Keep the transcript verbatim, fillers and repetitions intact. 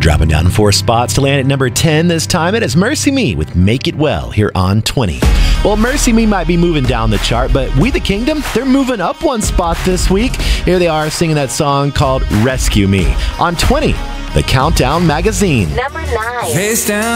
Dropping down four spots to land at number ten this time. It is Mercy Me with Make It Well here on twenty. Well, Mercy Me might be moving down the chart, but We the Kingdom, they're moving up one spot this week. Here they are singing that song called Rescue Me on twenty, the Countdown Magazine. Number nine. Face down.